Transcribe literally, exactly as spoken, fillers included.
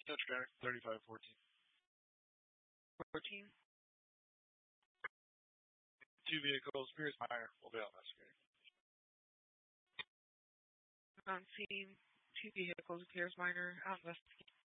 Touch County, thirty-five fourteen. fourteen. Two vehicles, Pierce Minor, will be investigating. On scene, two vehicles, Pierce Minor, out investigating.